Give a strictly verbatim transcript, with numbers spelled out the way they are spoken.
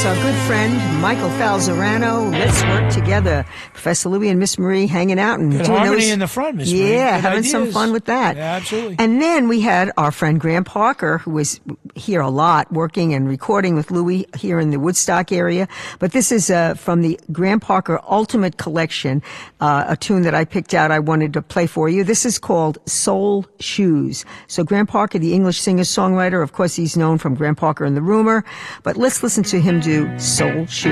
That's our good friend, Michael Falzarano. Let's work together. Professor Louie and Miss Marie hanging out and Good doing harmony those, in the front, Miss Marie. Yeah, Good having ideas. some fun with that. Yeah, absolutely. And then we had our friend Graham Parker, who was here a lot, working and recording with Louie here in the Woodstock area. But this is uh, from the Graham Parker Ultimate Collection, uh, a tune that I picked out I wanted to play for you. This is called Soul Shoes. So Graham Parker, the English singer-songwriter, of course, he's known from Graham Parker and the Rumor. But let's listen to him do Soul Shoes.